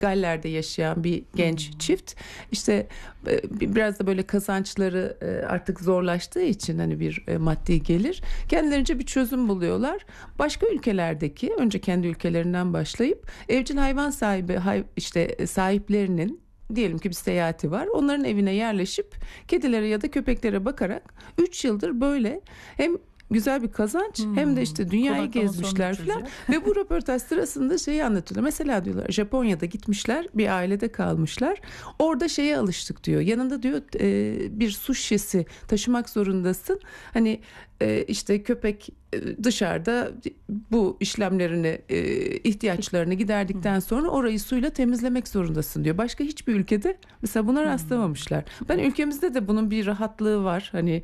Galler'de yaşayan bir genç çift. İşte biraz da böyle kazançları artık zorlaştığı için hani bir maddi gelir, kendilerince bir çözüm buluyorlar. Başka ülkelerdeki, önce kendi ülkelerinden başlayıp evcil hayvan sahibi işte sahiplerinin, diyelim ki bir seyahati var, onların evine yerleşip kedilere ya da köpeklere bakarak 3 yıldır böyle hem güzel bir kazanç hem de işte dünyayı gezmişler falan. Ve bu röportaj sırasında şeyi anlatıyorlar. Mesela diyorlar, Japonya'da gitmişler, bir ailede kalmışlar. Orada şeye alıştık diyor. Yanında diyor bir su şişesi taşımak zorundasın. Hani işte köpek dışarıda bu işlemlerini, ihtiyaçlarını giderdikten sonra orayı suyla temizlemek zorundasın diyor. Başka hiçbir ülkede mesela buna rastlamamışlar. Ben ülkemizde de bunun bir rahatlığı var. Hani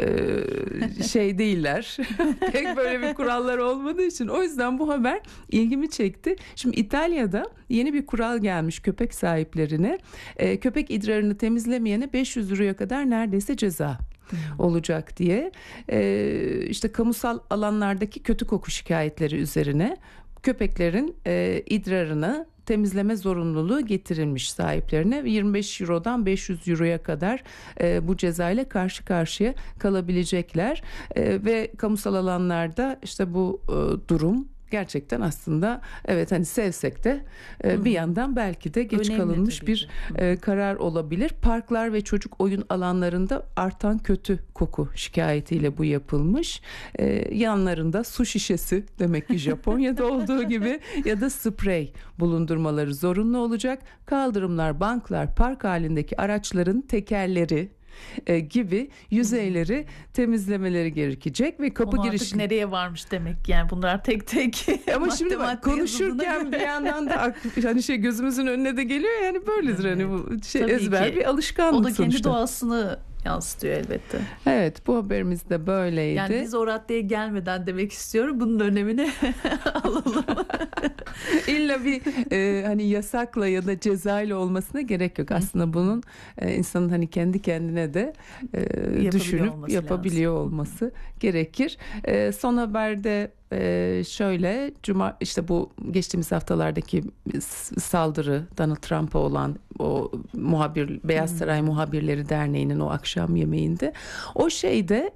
şey değiller. Pek böyle bir kurallar olmadığı için. O yüzden bu haber ilgimi çekti. Şimdi İtalya'da yeni bir kural gelmiş köpek sahiplerine. Köpek idrarını temizlemeyene 500 euroya kadar neredeyse ceza olacak diye. İşte kamusal alanlardaki kötü koku şikayetleri üzerine köpeklerin idrarını temizleme zorunluluğu getirilmiş sahiplerine. 25 Euro'dan 500 Euro'ya kadar bu cezayla karşı karşıya kalabilecekler. Ve kamusal alanlarda işte bu durum gerçekten aslında evet, hani sevsek de bir yandan belki de geç önemli kalınmış bir karar olabilir. Parklar ve çocuk oyun alanlarında artan kötü koku şikayetiyle bu yapılmış. Yanlarında su şişesi, demek ki Japonya'da olduğu gibi, ya da sprey bulundurmaları zorunlu olacak. Kaldırımlar, banklar, park halindeki araçların tekerleri gibi yüzeyleri temizlemeleri gerekecek ve kapı girişi nereye varmış demek, yani bunlar tek tek. Ama şimdi konuşurken bir yandan da hani şey gözümüzün önüne de geliyor, yani böyledir, evet. Hani bu şey ezber bir alışkanlık sonuçta. O da kendi doğasını yansıtıyor elbette. Evet, bu haberimiz de böyleydi. Yani biz o raddeye gelmeden demek istiyorum, bunun önemini alalım. İlla bir hani yasakla ya da cezayla olmasına gerek yok. Aslında bunun insanın hani kendi kendine de düşünüp yapabiliyor olması gerekir. Son haberde şöyle, işte bu geçtiğimiz haftalardaki saldırı, Donald Trump'a olan o Beyaz Saray Muhabirleri Derneği'nin o akşam yemeğinde, o şeyde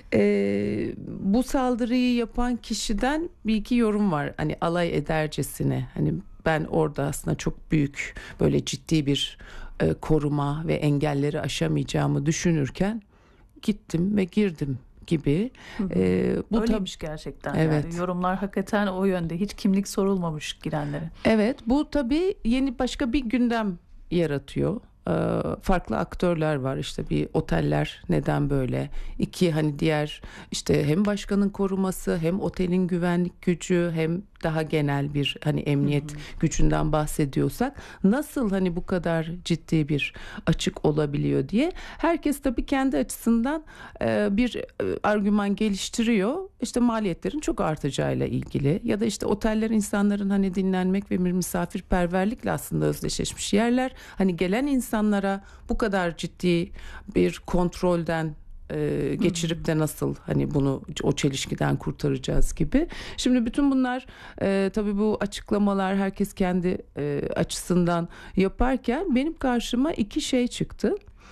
bu saldırıyı yapan kişiden bir iki yorum var, hani alay edercesine, hani ben orada aslında çok büyük böyle ciddi bir koruma ve engelleri aşamayacağımı düşünürken gittim ve girdim gibi. Bu öyleymiş gerçekten. Evet. Yani yorumlar hakikaten o yönde, hiç kimlik sorulmamış girenlere. Evet, bu tabii yeni başka bir gündem yaratıyor. Farklı aktörler var, işte bir oteller neden böyle, iki hani diğer işte hem başkanın koruması, hem otelin güvenlik gücü, hem daha genel bir hani emniyet gücünden bahsediyorsak nasıl hani bu kadar ciddi bir açık olabiliyor diye herkes tabii kendi açısından bir argüman geliştiriyor. İşte maliyetlerin çok artacağıyla ilgili, ya da işte oteller insanların hani dinlenmek ve misafirperverlikle aslında özdeşleşmiş yerler. Hani gelen insanlara bu kadar ciddi bir kontrolden geçirip de nasıl hani bunu o çelişkiden kurtaracağız gibi. Şimdi bütün bunlar tabii bu açıklamalar herkes kendi açısından yaparken benim karşıma iki şey çıktı.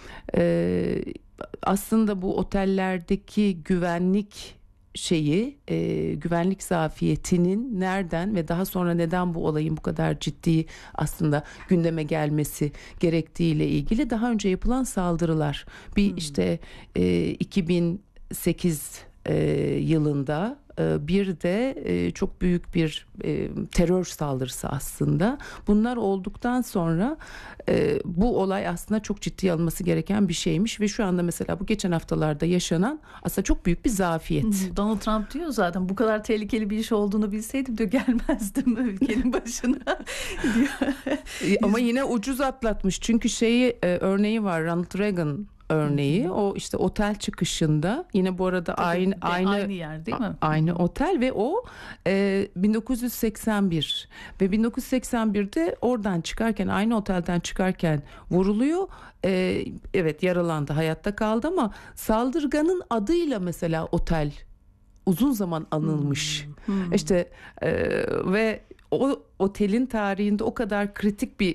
Aslında bu otellerdeki güvenlik güvenlik zafiyetinin nereden ve daha sonra neden bu olayın bu kadar ciddi aslında gündeme gelmesi gerektiğiyle ilgili daha önce yapılan saldırılar. Bir işte 2008 yılında bir de çok büyük bir terör saldırısı aslında. Bunlar olduktan sonra bu olay aslında çok ciddiye alınması gereken bir şeymiş ve şu anda mesela bu geçen haftalarda yaşanan aslında çok büyük bir zafiyet. Donald Trump diyor zaten, bu kadar tehlikeli bir iş olduğunu bilseydim diyor gelmezdim ülkenin başına diyor. Ama yine ucuz atlatmış, çünkü örneği var, Ronald Reagan örneği. O işte otel çıkışında, yine bu arada aynı yer değil mi? Aynı otel ve o 1981 ve 1981'de oradan çıkarken, aynı otelden çıkarken vuruluyor. Evet, yaralandı, hayatta kaldı ama saldırganın adıyla mesela otel uzun zaman anılmış. İşte ve o otelin tarihinde o kadar kritik bir